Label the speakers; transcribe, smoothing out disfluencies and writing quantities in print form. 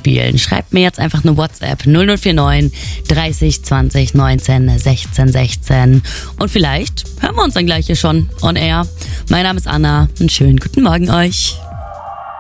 Speaker 1: mitspielen. Schreibt mir jetzt einfach eine WhatsApp 0049 30 20 19 16 16 und vielleicht hören wir uns dann gleich hier schon on air. Mein Name ist Anna. Einen schönen guten Morgen euch.